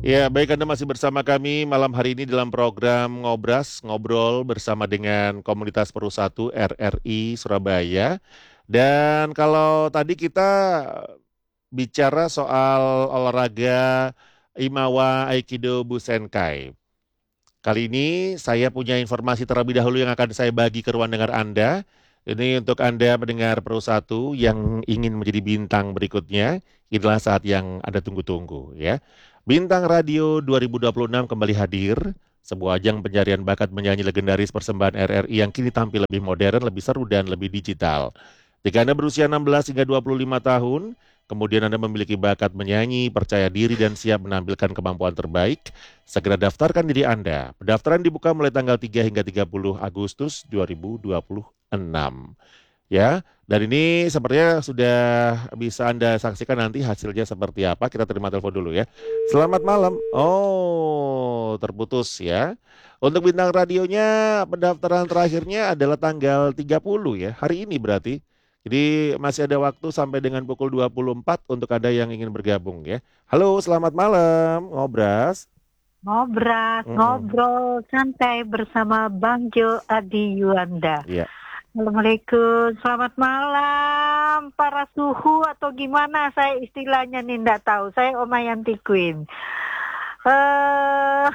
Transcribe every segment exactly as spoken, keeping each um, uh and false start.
Ya, baik, Anda masih bersama kami malam hari ini dalam program Ngobras, ngobrol bersama dengan Komunitas Perursatu R R I Surabaya. Dan kalau tadi kita bicara soal olahraga Imawa Aikido Busenkai. Kali ini saya punya informasi terlebih dahulu yang akan saya bagi ke ruang dengar Anda. Ini untuk Anda mendengar Perursatu yang ingin menjadi bintang berikutnya. Inilah saat yang Anda tunggu-tunggu ya. Bintang Radio dua ribu dua puluh enam kembali hadir. Sebuah ajang pencarian bakat menyanyi legendaris persembahan R R I yang kini tampil lebih modern, lebih seru, dan lebih digital. Jika Anda berusia enam belas hingga dua puluh lima tahun, kemudian Anda memiliki bakat menyanyi, percaya diri, dan siap menampilkan kemampuan terbaik, segera daftarkan diri Anda. Pendaftaran dibuka mulai tanggal tiga hingga tiga puluh Agustus dua ribu dua puluh enam. Ya, dan ini sepertinya sudah bisa Anda saksikan nanti hasilnya seperti apa. Kita terima telepon dulu ya. Selamat malam. Oh, terputus ya. Untuk bintang radionya, pendaftaran terakhirnya adalah tanggal tiga puluh ya. Hari ini berarti. Jadi masih ada waktu sampai dengan pukul dua puluh empat untuk Anda yang ingin bergabung ya. Halo, selamat malam, Ngobras. Ngobras, Mm-mm. ngobrol santai bersama Bang Jo Adi Yuanda. Iya. Assalamualaikum, selamat malam para suhu atau gimana saya istilahnya nih nggak tahu. Saya Omayanti Queen. Uh,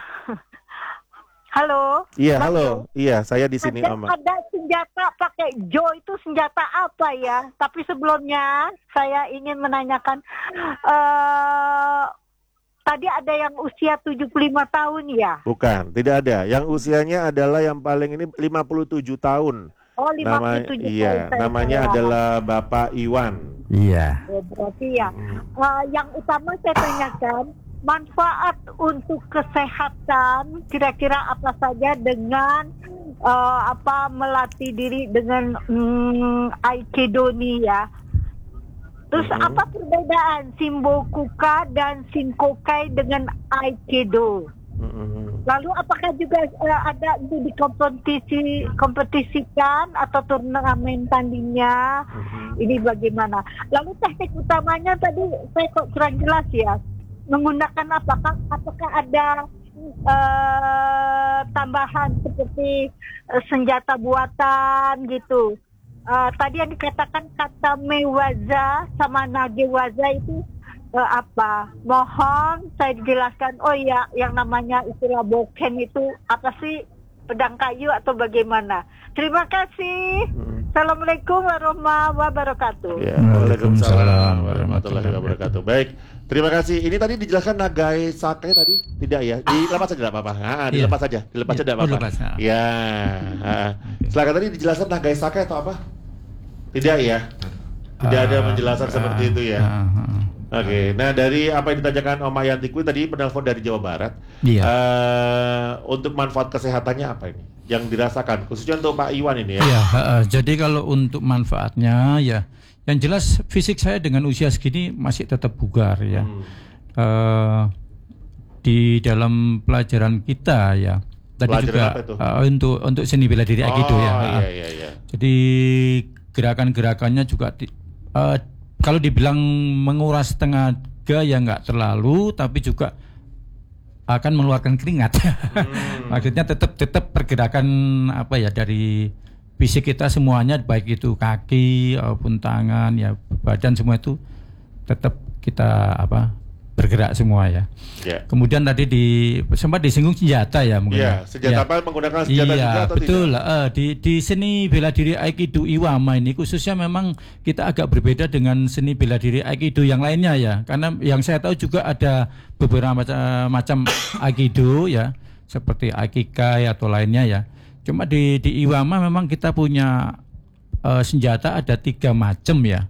halo. Iya, Bang halo. Jo. Iya, saya di sini Ada, Oma. ada senjata pakai Jo itu senjata apa ya? Tapi sebelumnya saya ingin menanyakan. Uh, Tadi ada yang usia tujuh puluh lima tahun ya? Bukan, tidak ada. Yang usianya adalah yang paling ini lima puluh tujuh tahun. Oh, lima puluh tujuh Nama, iya, tahun. namanya saya. adalah Bapak Iwan. Iya. Oh, berarti ya. Hmm. Uh, yang utama saya tanyakan, manfaat untuk kesehatan kira-kira apa saja dengan uh, apa melatih diri dengan um, Aikido nih ya? Terus Mm-hmm. apa perbedaan Shimbokuka dan Shinkokai dengan Aikido? Mm-hmm. Lalu apakah juga uh, ada untuk dikompetisi kompetisikan atau turnamen tandingnya? Mm-hmm. Ini bagaimana? Lalu teknik utamanya tadi saya kok kurang jelas ya. Menggunakan apakah apakah ada uh, tambahan seperti uh, senjata buatan gitu? Uh, tadi yang dikatakan kata mewaza sama nagewaza itu uh, apa? Mohon saya dijelaskan. Oh ya, yang namanya istilah boken itu apa sih? Pedang kayu atau bagaimana? Terima kasih. Hmm. Assalamualaikum warahmatullahi wabarakatuh. Ya, waalaikumsalam warahmatullahi wabarakatuh. Baik, terima kasih. Ini tadi dijelaskan nagai sake tadi? Tidak ya? Dilepas saja tidak apa-apa. Ah, dilepas saja. Dilepas saja tidak apa-apa. Ya. Ah. Silakan, tadi dijelaskan nagai sake atau apa? Tidak ya? Tidak ada penjelasan uh, seperti itu ya. Uh, uh, Oke, okay. Nah dari apa yang ditanyakan Om Ayanti tadi penelpon dari Jawa Barat, iya. uh, untuk manfaat kesehatannya apa ini? Yang dirasakan, khususnya untuk Pak Iwan ini ya? Iya, uh, jadi kalau untuk manfaatnya ya, yang jelas fisik saya dengan usia segini masih tetap bugar ya. Hmm. Uh, di dalam pelajaran kita ya, tadi pelajaran juga uh, untuk untuk seni bela diri Aikido oh, ya. Iya, iya, iya. Jadi gerakan-gerakannya juga di, uh, kalau dibilang menguras tenaga ya nggak terlalu, tapi juga akan mengeluarkan keringat. Hmm. Maksudnya tetap tetap pergerakan apa ya dari fisik kita semuanya, baik itu kaki maupun tangan ya, badan semua itu tetap kita apa bergerak semua ya. Yeah. Kemudian tadi di sempat disinggung senjata ya mungkin. Iya, senjata ya. Apa menggunakan senjata iya, juga atau betul tidak? Uh, di di seni bela diri Aikido Iwama ini khususnya memang kita agak berbeda dengan seni bela diri Aikido yang lainnya ya. Karena yang saya tahu juga ada beberapa macam, macam Aikido ya, seperti Aikikai atau lainnya ya. Cuma di di Iwama memang kita punya uh, senjata ada tiga macam ya.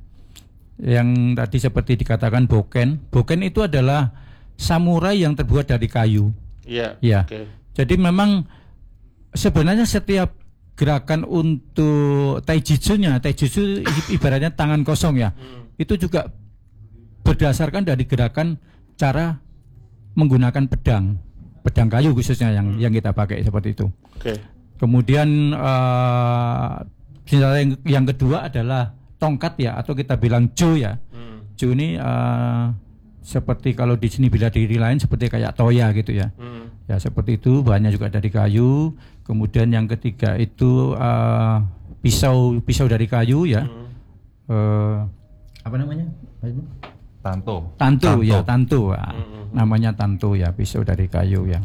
Yang tadi seperti dikatakan boken. Boken itu adalah samurai yang terbuat dari kayu. Iya. Ya. Okay. Jadi memang sebenarnya setiap gerakan untuk taijutsu-nya, taijutsu ibaratnya tangan kosong ya. Hmm. Itu juga berdasarkan dari gerakan cara menggunakan pedang, pedang kayu khususnya yang hmm. yang kita pakai seperti itu. Oke. Okay. Kemudian uh, yang, yang kedua adalah tongkat ya, atau kita bilang jo ya. Hmm. Jo ini uh, seperti kalau di sini bela diri lain seperti kayak toya gitu ya. Hmm. Ya seperti itu, bahannya juga dari kayu. Kemudian yang ketiga itu uh, pisau pisau dari kayu ya. Hmm. Uh, apa namanya? Tanto. Tantu, Tanto. ya, tantu. Ah, Hmm. namanya tantu ya, pisau dari kayu ya.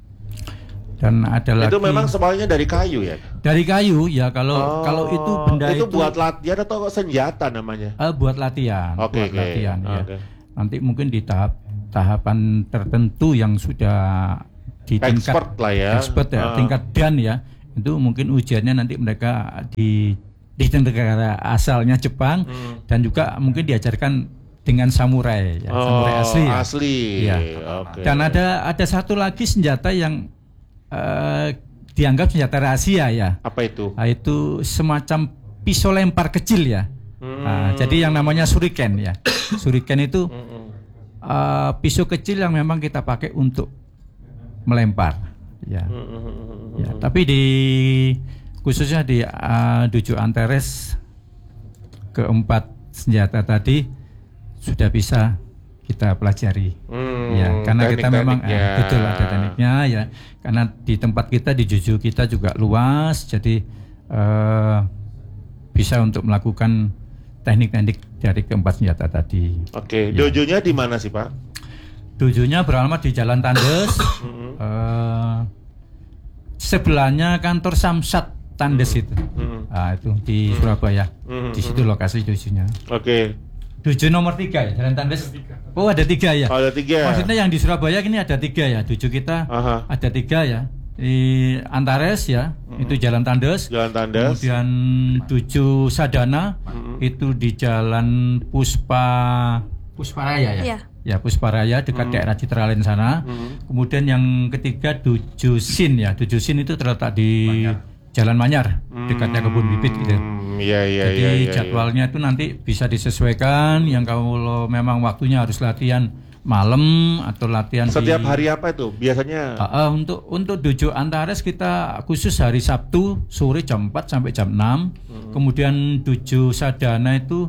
Dan ada lagi Itu memang semuanya dari kayu ya? dari kayu ya. Kalau Oh, kalau itu benda itu itu, buat latihan atau senjata namanya? uh, buat latihan, Oke, buat oke. latihan ya. Oke. Nanti mungkin di tahap tahapan tertentu yang sudah di tingkat Expert lah ya. expert ya, Ah. tingkat dan ya, itu mungkin ujiannya nanti mereka di di negara asalnya Jepang Hmm. dan juga mungkin diajarkan dengan samurai ya, samurai Oh, asli ya. asli. Iya. Oke. Dan ada ada satu lagi senjata yang eh, dianggap senjata rahasia ya. Apa itu? Nah, itu semacam pisau lempar kecil ya. Hmm. Nah, jadi yang namanya shuriken ya. Shuriken itu Mm-mm. eh, pisau kecil yang memang kita pakai untuk melempar ya. Mm-mm. Ya, tapi di khususnya di uh, Dojo Antares keempat senjata tadi sudah bisa kita pelajari. Hmm, Ya, karena kita memang teknik-tekniknya. ah, betul ada tekniknya ya. Karena di tempat kita di Dojo kita juga luas, jadi eh, bisa untuk melakukan teknik-teknik dari keempat senjata tadi. Oke, Ya. dojonya di mana sih Pak? Dojonya beralamat di Jalan Tandes. Mm-mm. eh, sebelahnya kantor Samsat Tandes itu. Mm-mm. Ah, itu di Surabaya. Mm-mm. Di situ lokasi dojonya. Oke, Dojo nomor tiga ya, Jalan Tandes. Oh ada tiga ya. oh, ada tiga. Maksudnya yang di Surabaya ini ada tiga ya. Dojo kita Aha. ada tiga ya. Di Antares ya, itu Jalan Tandes. Jalan Tandas. Kemudian Dojo Sadana itu di Jalan Puspa Pusparaya ya. Iya. Ya Pusparaya dekat daerah Citralen sana. Kemudian yang ketiga Dojo Sin ya. Dojo Sin itu terletak di Jalan Manyar dekatnya kebun bibit gitu. Hmm, iya iya Jadi iya. iya, jadwalnya itu nanti bisa disesuaikan. Yang kalau memang waktunya harus latihan malam atau latihan iya. Setiap di, hari apa itu? Biasanya. Ah, ah, untuk untuk Dojo Antares kita khusus hari Sabtu sore jam empat sampai jam enam. Kemudian Dojo Sadana itu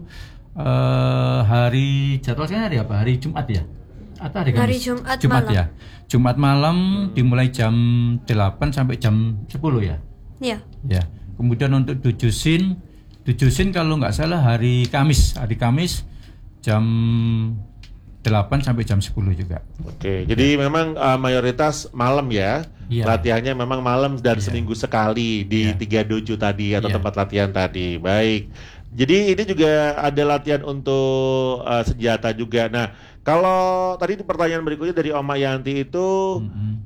eh, hari jadwalnya hari apa? Hari Jumat ya? Atau hari Hari Kamis? Jumat Jumat malam. ya. Jumat malam dimulai jam delapan sampai jam sepuluh ya. Iya. Ya. Kemudian untuk Dojo Sin, Dojo Sin kalau nggak salah hari Kamis, hari Kamis jam delapan sampai jam sepuluh juga. Oke, jadi memang uh, mayoritas malam ya. Iya. Latihannya memang malam dan Iya. seminggu sekali di Iya. tiga dojo tadi atau Iya. tempat latihan tadi. Baik. Jadi ini juga ada latihan untuk uh, senjata juga. Nah, kalau tadi pertanyaan berikutnya dari Oma Yanti itu Mhm.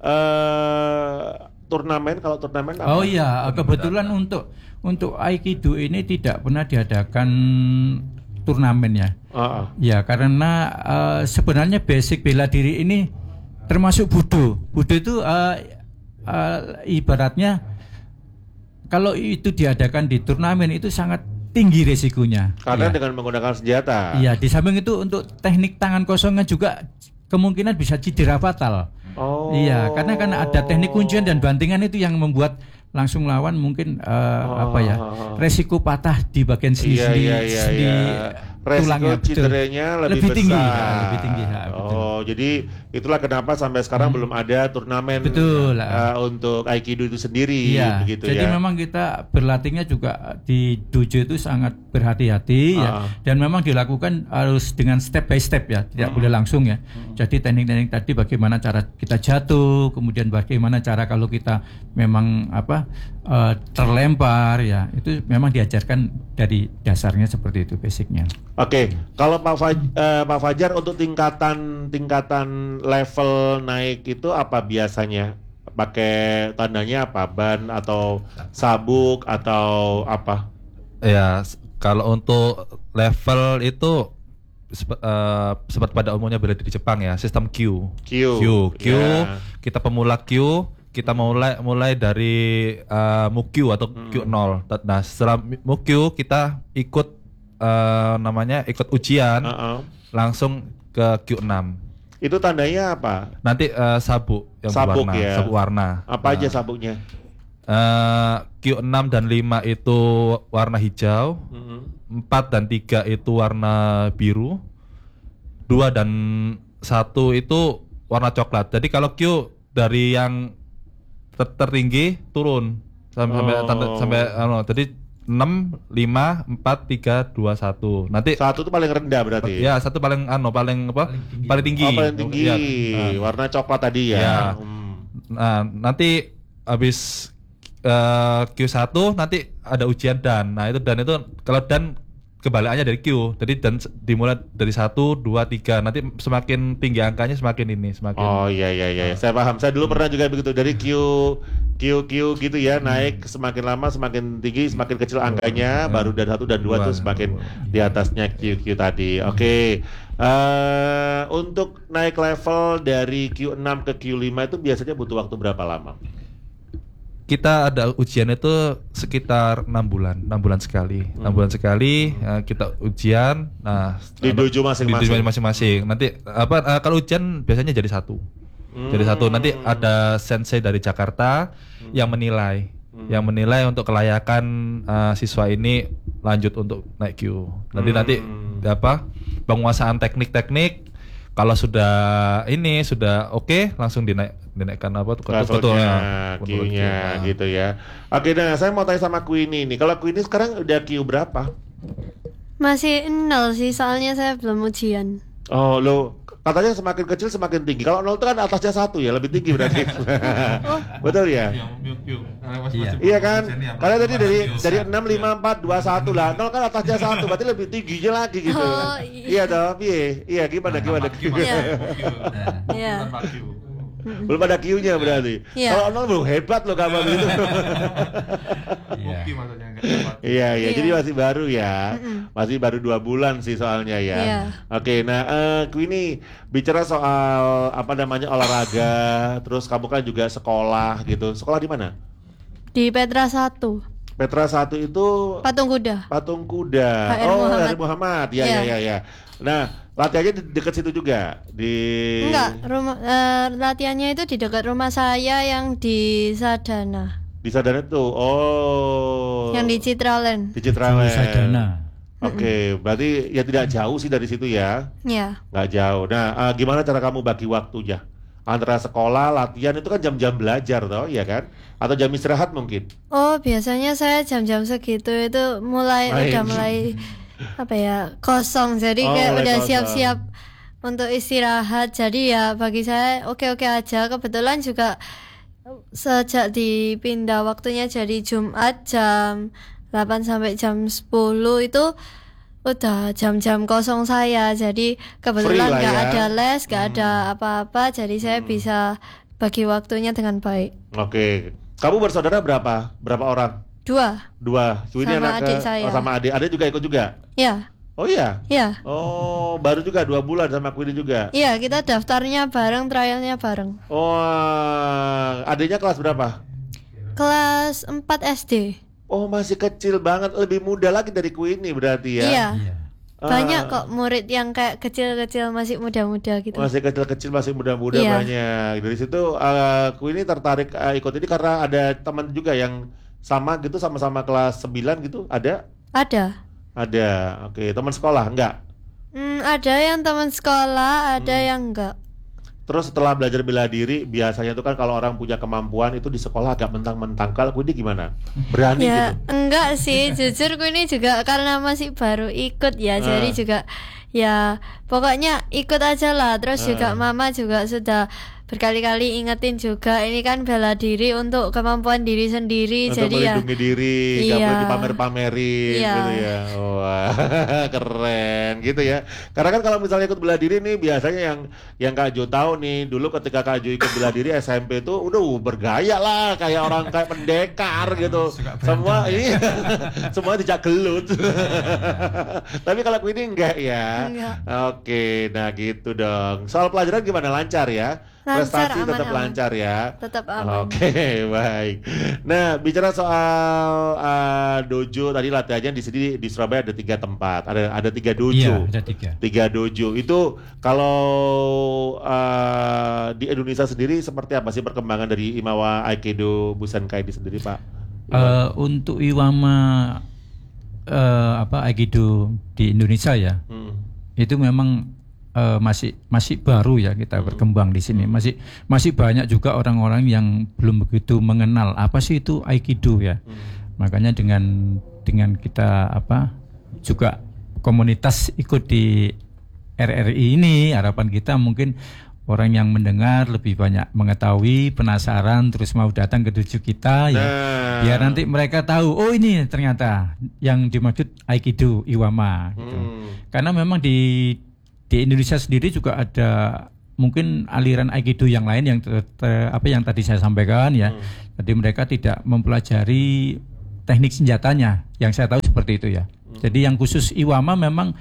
uh, turnamen, kalau turnamen apa? Oh iya, kebetulan untuk untuk Aikido ini tidak pernah diadakan turnamen ya. Ah, ah. Ya, karena eh, sebenarnya basic bela diri ini termasuk budo. Budo itu eh, eh, ibaratnya kalau itu diadakan di turnamen itu sangat tinggi resikonya. Karena Ya. dengan menggunakan senjata. Iya, di samping itu untuk teknik tangan kosongnya juga kemungkinan bisa cedera fatal. Oh. Iya, karena kan ada teknik kuncian dan bantingan itu yang membuat langsung lawan mungkin eh, Oh. apa ya, resiko patah di bagian sini Iya sendi, iya iya sendi iya. Resiko tulangnya betul. cederanya lebih, Lebih tinggi, besar. ya, lebih tinggi, ya, betul. Oh, jadi itulah kenapa sampai sekarang belum ada turnamen Betul, uh, untuk Aikido itu sendiri Iya, begitu jadi ya. memang kita berlatihnya juga di dojo itu sangat berhati-hati ya, Ah. dan memang dilakukan harus dengan step by step ya, tidak Hmm. boleh langsung ya. Jadi teknik-teknik tadi bagaimana cara kita jatuh, kemudian bagaimana cara kalau kita memang apa eh, terlempar ya, itu memang diajarkan dari dasarnya seperti itu basicnya. Oke, kalau Pak Faj- eh, Pak Fajar untuk tingkatan tingkatan level naik itu apa biasanya? Pakai tandanya apa? Ban atau sabuk atau apa? Ya, s- kalau untuk level itu sep- eh, seperti pada umumnya bela diri Jepang ya, sistem Q. Q. Q, Q, Ya. kita pemula Q, kita mulai mulai dari eh, Mukyu atau Q nol. Nah, setelah mi- Mukyu kita ikut eh, namanya ikut ujian, Uh-uh. langsung ke Q enam. Itu tandanya apa? Nanti eh, sabuk yang Sabuk berwarna, ya. sabuk warna. Apa aja Nah, sabuknya? eh, Q enam dan lima itu warna hijau, Mhm. empat dan tiga itu warna biru, dua dan satu itu warna coklat. Jadi kalau Q dari yang ter- tertinggi turun sampai sampai Oh. sampai, sampai ano, jadi enam, lima, empat, tiga, dua, satu. Nanti Satu itu paling rendah berarti. ya satu paling ano paling apa? Paling tinggi. Oh, paling tinggi. Ya, nah. Warna coklat tadi ya. Ya. Hmm. Nah, nanti habis uh, Q satu nanti ada ujian dan. Nah, itu dan itu kalau dan kebalikannya dari Q. Jadi dan s- dimulai dari satu, dua, tiga. Nanti semakin tinggi angkanya semakin ini, semakin Oh iya iya iya, saya paham. Saya dulu pernah juga begitu dari Q Q Q gitu ya, naik semakin lama semakin tinggi, semakin kecil angkanya, baru dan satu dan dua Dua. tuh semakin di atasnya Q Q tadi. Oke. Eh, untuk naik level dari Q enam ke Q lima itu biasanya butuh waktu berapa lama? kita ada ujian itu sekitar enam bulan, enam bulan sekali, enam bulan sekali ya, kita ujian. Nah, Di ano- dojo masing-masing. Di dojo masing-masing. Nanti apa? eh, kalau ujian biasanya jadi satu, jadi satu. Nanti ada sensei dari Jakarta yang menilai, yang menilai untuk kelayakan eh, siswa ini lanjut untuk naik Q. Nanti nanti apa? Penguasaan teknik-teknik. Kalau sudah ini sudah oke, langsung dinaik dinaikkan apa tuh ketua- ketua- Levelnya, ya, Q-nya Nah. gitu ya. Oke, nah saya mau tanya sama Queenie nih. Kalau Queenie sekarang udah Q berapa? Masih nol sih, soalnya saya belum ujian. Oh, lo katanya semakin kecil semakin tinggi. Kalau nol itu kan atasnya satu ya, lebih tinggi berarti. Betul ya? Iya kan? Karena tadi dari dari enam, lima, empat, dua, satu lah. nol kan atasnya satu, berarti lebih tingginya lagi gitu. Oh, Iya dong, iya. Iya gimana gimana? Iya. Iya. Belum ada Q-nya berarti. Iya. Kalau nol belum hebat loh kabar gitu. Iya, iya. Iya. Jadi masih baru ya. Masih baru dua bulan sih soalnya ya. Iya. Oke, nah eh Queenie bicara soal apa namanya olahraga, terus kamu kan juga sekolah gitu. Sekolah di mana? Di Petra satu, Petra satu itu Patung Kuda. Patung Kuda. H R Oh, Muhammad. dari Muhammad. Ya, Iya. ya, ya, ya. Nah, latihannya di dekat situ juga di Enggak, rumah eh, latihannya itu di dekat rumah saya yang di Sadana, di Sadana tuh. Oh. yang di Citraland. di Citraland. Sadana. Oke, berarti ya tidak jauh sih dari situ ya. Ya. Nggak jauh. Nah, eh, gimana cara kamu bagi waktunya? Antara sekolah, latihan itu kan jam-jam belajar toh, ya kan? Atau jam istirahat mungkin? Oh, biasanya saya jam-jam segitu itu mulai Main. udah mulai apa ya, kosong. Jadi Oh, kayak mulai udah kosong. siap-siap untuk istirahat. Jadi ya bagi saya oke-oke aja. Kebetulan juga sejak dipindah waktunya jadi Jumat jam delapan sampai jam sepuluh itu udah jam-jam kosong saya. Jadi kebetulan Free lah nggak ya. ada les, nggak ada apa-apa. Jadi saya bisa bagi waktunya dengan baik. Oke. Kamu bersaudara berapa? Berapa orang? Dua. Dua. Ini Sama anak ke- adik saya. oh, sama adik. Adik juga ikut juga? Ya, Oh iya? ya. Oh, baru juga dua bulan sama Queenie juga? Iya, kita daftarnya bareng, trialnya bareng. Oh, adiknya kelas berapa? Kelas empat S D. Oh, masih kecil banget. Lebih muda lagi dari Queenie berarti ya? Iya. Iya. Banyak Ah. kok murid yang kayak kecil-kecil masih muda-muda gitu. Masih kecil-kecil, masih muda-muda Iya. banyak. Dari situ uh, Queenie tertarik uh, ikut ini karena ada teman juga yang sama gitu, sama-sama kelas sembilan gitu. Ada? Ada. Ada. Oke, teman sekolah enggak? Hmm, ada yang teman sekolah, ada Hmm. yang enggak. Terus setelah belajar bela diri, biasanya tuh kan kalau orang punya kemampuan itu di sekolah agak mentang-mentang. Kalau Queenie gimana? Berani Ya, gitu? enggak sih. Jujur gue ini juga karena masih baru ikut ya. Jadi Ah. juga ya pokoknya ikut aja lah. Terus juga Ah. mama juga sudah berkali-kali ingetin juga ini kan bela diri untuk kemampuan diri sendiri. Untuk Jadi ya melindungi diri, nggak Iya. boleh dipamer-pamerin Iya. gitu ya. Wah, keren gitu ya. Karena kan kalau misalnya ikut bela diri nih biasanya yang yang Kak Jo tahu nih, dulu ketika Kak Jo ikut bela diri S M P tuh udah bergaya lah kayak orang kayak pendekar gitu. Semua ini semua dijak gelut. Tapi kalau Queenie enggak ya. Enggak. Oke, nah gitu dong. Soal pelajaran gimana? Lancar ya? Lancar, Prestasi tetap aman-aman. lancar ya. tetap aman. Oke, baik. Nah, bicara soal uh, dojo tadi latihannya di sini di Surabaya ada tiga tempat, ada ada tiga Iya, dojo, ada tiga. tiga dojo. Itu kalau uh, di Indonesia sendiri seperti apa sih perkembangan dari Imawa Aikido Busankai ini sendiri, Pak? Eh, untuk Iwama eh, apa Aikido di Indonesia ya, Hmm. itu memang uh, masih masih baru ya kita berkembang di sini. Masih masih banyak juga orang-orang yang belum begitu mengenal apa sih itu Aikido ya. Hmm. Makanya dengan dengan kita apa juga komunitas ikut di R R I ini, harapan kita mungkin orang yang mendengar lebih banyak mengetahui, penasaran, terus mau datang ke tujuh kita ya, nah. biar nanti mereka tahu, oh ini ternyata yang dimaksud Aikido Iwama. Gitu. Hmm. Karena memang di di Indonesia sendiri juga ada mungkin aliran Aikido yang lain yang ter, ter, apa yang tadi saya sampaikan ya. Hmm. Jadi mereka tidak mempelajari teknik senjatanya, yang saya tahu seperti itu ya. Hmm. Jadi yang khusus Iwama memang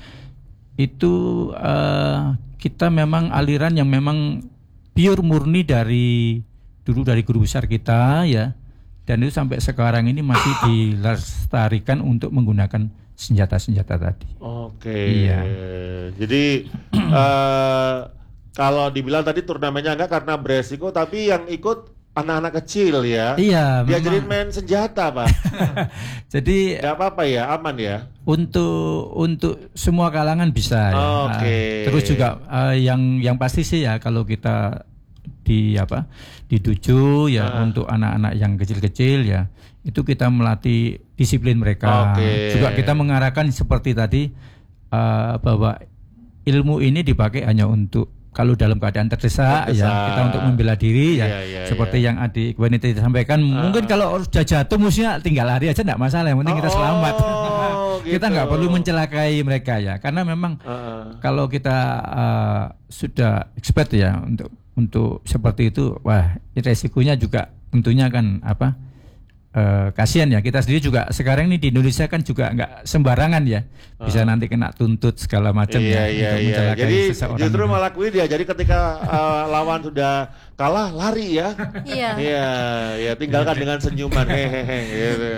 itu uh, kita memang aliran yang memang pure murni dari dulu dari guru besar kita ya, dan itu sampai sekarang ini masih dilestarikan untuk menggunakan senjata-senjata tadi. Oke. Iya. Jadi uh, kalau dibilang tadi turnamennya enggak karena beresiko, tapi yang ikut anak-anak kecil ya. Iya. Diajarin main senjata Pak. Jadi nggak apa-apa ya, aman ya. Untuk untuk semua kalangan bisa. Ya. Oke. Okay. Uh, terus juga uh, yang yang pasti sih ya kalau kita di apa di dojo ya uh. untuk anak-anak yang kecil-kecil ya itu kita melatih disiplin mereka. Okay. Juga kita mengarahkan seperti tadi uh, bahwa ilmu ini dipakai hanya untuk kalau dalam keadaan terdesak, terdesak ya kita untuk membela diri ya, ya, ya seperti ya. Yang adik wanita sampaikan uh. mungkin kalau sudah jatuh musuhnya tinggal lari aja enggak masalah, yang penting oh, kita selamat. Oh, gitu. Kita nggak perlu mencelakai mereka ya, karena memang uh. kalau kita uh, sudah expert ya untuk untuk seperti itu, wah resikonya juga tentunya kan apa Uh, kasihan ya, kita sendiri juga sekarang ini di Indonesia kan juga nggak sembarangan ya, bisa uh. nanti kena tuntut segala macam iya, ya iya, untuk iya. Jadi seseorang. justru malah kui dia, jadi ketika uh, lawan sudah kalah lari ya, iya, iya, ya tinggalkan dengan senyuman, hehehe, gitu.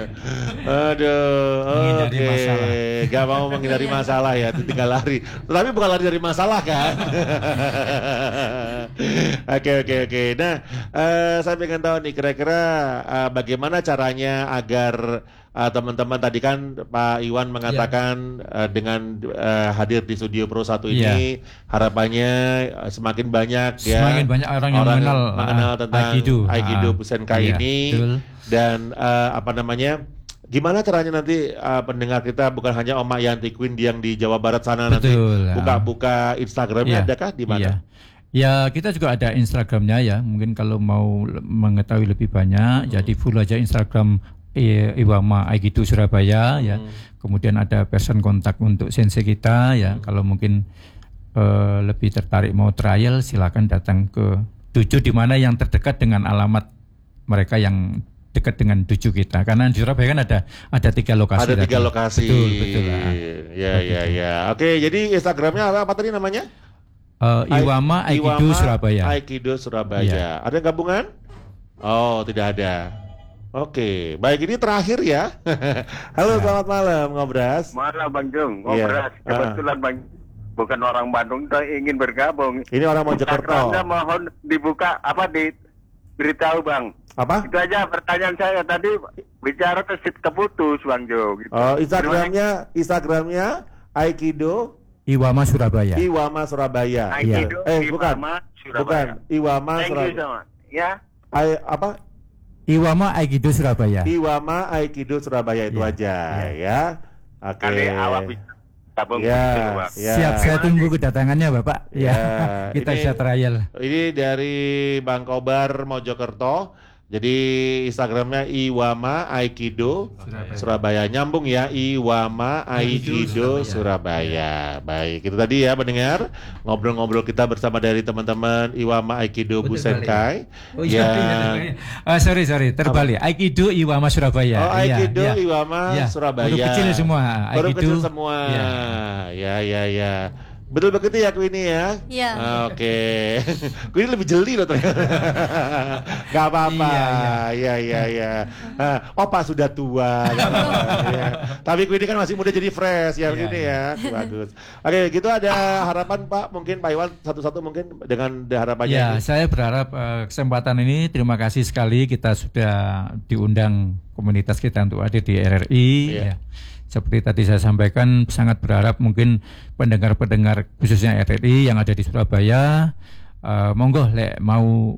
Aduh, oke, okay. Gak mau menghindari masalah ya, tinggal lari, tetapi bukan lari dari masalah kan? Oke oke oke. Nah, uh, saya pengen tahu nih kira-kira uh, bagaimana caranya agar uh, teman-teman tadi kan Pak Iwan mengatakan yeah. uh, dengan uh, hadir di studio Pro satu ini yeah. harapannya uh, semakin banyak semakin ya semakin banyak orang yang orang mengenal, mengenal uh, tentang Aikido, Aikido uh, Busenkai iya, ini betul. Dan uh, apa namanya? Gimana caranya nanti uh, pendengar kita bukan hanya Oma Yanti Queen yang di Jawa Barat sana betul, nanti buka-buka Instagramnya yeah. adakah di mana? Yeah. Ya kita juga ada Instagramnya ya, mungkin kalau mau mengetahui lebih banyak, hmm. jadi follow aja Instagram I- Iwama Aikido Surabaya hmm. ya. Kemudian ada person kontak untuk sensei kita ya. Hmm. Kalau mungkin uh, lebih tertarik mau trial, silakan datang ke dojo di mana yang terdekat dengan alamat mereka yang dekat dengan dojo kita. Karena di Surabaya kan ada ada tiga lokasi. Ada tiga tadi. lokasi. Betul betul. Lah. Ya ya ya. Oke, jadi Instagramnya apa, apa tadi namanya? Uh, Iwama Aikido Iwama, Surabaya. Aikido Surabaya. Ya. Ada gabungan? Oh, tidak ada. Oke, baik, ini terakhir ya. Halo, ya. Selamat malam, Ngobras. Malam Bang Jung, Ngobras. Ya. Kebetulan uh. Bang bukan orang Bandung, ingin bergabung. Ini orang Mojokerto. Instagramnya mohon dibuka apa di beritahu Bang. Apa? Itu aja pertanyaan saya tadi, bicara kesit keputus Bang Jung. Gitu. Oh, Instagramnya, Instagramnya Aikido Iwama Surabaya. Iwama Surabaya. Aikido, ya. Eh bukan, Iwama Surabaya. Bukan Iwama Surabaya. Ya. I, apa? Iwama Aikido Surabaya. Iwama Aikido Surabaya itu ya. Aja ya. ya. Oke. Okay. Ya, ya. Siap, saya tunggu kedatangannya Bapak. Ya, ya. Kita bisa trial. Ini dari Bang Kobar Mojokerto. Jadi Instagramnya Iwama Aikido Surabaya. Surabaya. Nyambung ya, Iwama Aikido Surabaya. Surabaya. Baik, itu tadi ya pendengar ngobrol-ngobrol kita bersama dari teman-teman Iwama Aikido oh, Busenkai. Oh iya, ya. uh, sorry sorry terbalik. Apa? Aikido Iwama Surabaya. Oh Aikido ya, Iwama ya. Surabaya. Baru kecil semua. Baru kecil semua. Ya ya ya. ya. Betul begitu ya Queenie ya? Iya. Oke. Queenie lebih jeli loh ternyata. Gak apa-apa. Iya iya iya. Opa sudah tua. Gak apa-apa, ya. Tapi Queenie kan masih muda jadi fresh ya Queenie ya. Bagus. Oke, gitu ada harapan Pak, mungkin Pak Iwan satu-satu mungkin dengan harapannya. Ya, ini. Saya berharap uh, kesempatan ini terima kasih sekali kita sudah diundang komunitas kita untuk hadir di R R I. Iya. Ya. seperti tadi saya sampaikan, sangat berharap mungkin pendengar-pendengar khususnya R R I yang ada di Surabaya, uh, monggo lek mau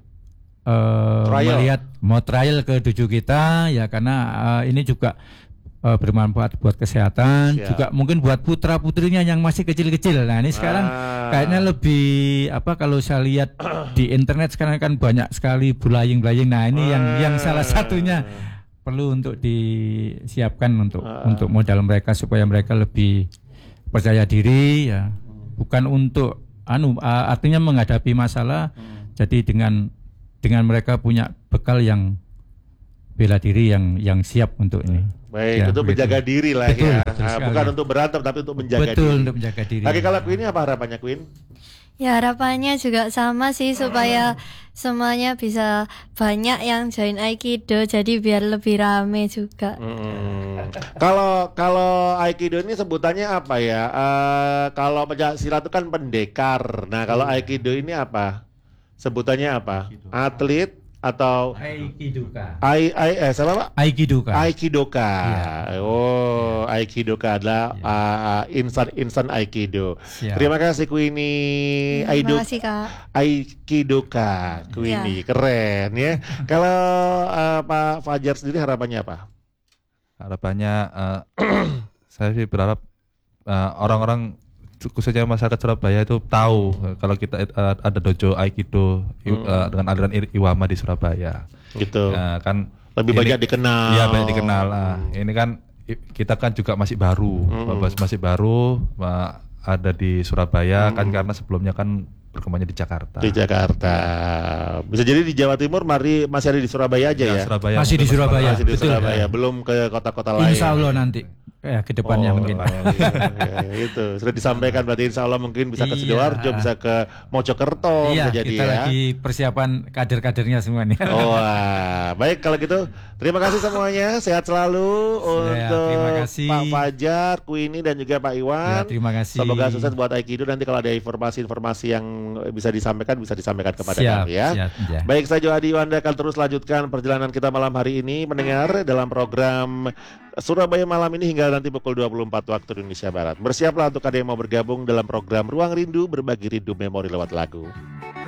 uh, melihat mau trial ke dojo kita ya, karena uh, ini juga uh, bermanfaat buat kesehatan. Siap. Juga mungkin buat putra putrinya yang masih kecil-kecil. Nah ini sekarang ah. kayaknya lebih apa, kalau saya lihat di internet sekarang kan banyak sekali bulaying-bulaying. Nah ini ah. yang yang salah satunya perlu untuk disiapkan untuk uh. untuk modal mereka supaya mereka lebih percaya diri ya, bukan untuk anu uh, artinya menghadapi masalah. Hmm. Jadi dengan dengan mereka punya bekal yang bela diri yang yang siap untuk ini. Baik, ya, untuk begitu. Menjaga diri lah betul, ya. Betul nah, bukan untuk berantem tapi untuk menjaga betul, diri. Untuk menjaga diri. Lagi kalau Queen, apa harapannya Queen? Ya harapannya juga sama sih, supaya semuanya bisa banyak yang join Aikido, jadi biar lebih rame juga. Hmm. Kalau kalau Aikido ini sebutannya apa ya? Uh, kalau pencak silat itu kan pendekar. Nah kalau Aikido ini apa? Sebutannya apa? Atlet atau Aikidoka. Ai ai eh siapa Pak? Aikidoka. Aikidoka. Ya. Oh, ya. Aikidoka adalah ya. uh, insan insan Aikido. Siap. Terima kasih Queenie. Ya, terima kasih Kak. Aikidoka Queenie, ya. Keren ya. Kalau uh, Pak Fajar sendiri harapannya apa? Harapannya uh, saya sih berharap uh, orang-orang khususnya masyarakat Surabaya itu tahu kalau kita uh, ada dojo Aikido hmm. uh, dengan aliran Iwama di Surabaya. Gitu. Uh, kan lebih ini, banyak dikenal. Iya, banyak dikenal. Uh, ini kan kita kan juga masih baru, hmm. masih baru uh, ada di Surabaya hmm. kan, karena sebelumnya kan berkembangnya di Jakarta. Di Jakarta. Bisa jadi di Jawa Timur mari masih ada di Surabaya aja ya. ya? Surabaya. Masih di Surabaya. Masih di Betul, Surabaya, ya. Belum ke kota-kota lain. Insya Allah nanti. Ya, ke depannya oh, mungkin. Ya, ya, itu sudah disampaikan, berarti insya Allah mungkin bisa ke Sidoarjo, iya. bisa ke Mojokerto, iya, bisa jadi kita ya. lagi persiapan kader-kadernya semuanya. Oh, wah. Baik kalau gitu, terima kasih semuanya, sehat selalu ya, untuk terima kasih. Pak Fajar, Queenie dan juga Pak Iwan. Ya, terima kasih. Semoga sukses buat Aikido. Nanti kalau ada informasi-informasi yang bisa disampaikan, bisa disampaikan kepada siap, kami ya. Siap, ya. Baik, saya Joadi Wanda akan terus lanjutkan perjalanan kita malam hari ini, mendengar dalam program Surabaya Malam ini hingga nanti pukul dua puluh empat waktu Indonesia Barat. Bersiaplah untuk ada yang mau bergabung dalam program Ruang Rindu, berbagi rindu memori lewat lagu.